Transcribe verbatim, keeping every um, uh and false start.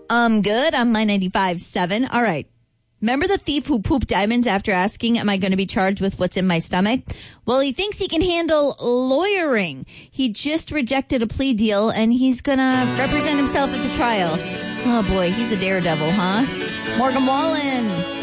I'm good. I'm my ninety-five point seven. All right. Remember the thief who pooped diamonds after asking, am I going to be charged with what's in my stomach? Well, he thinks he can handle lawyering. He just rejected a plea deal, and he's going to represent himself at the trial. Oh, boy, he's a daredevil, huh? Morgan Wallen.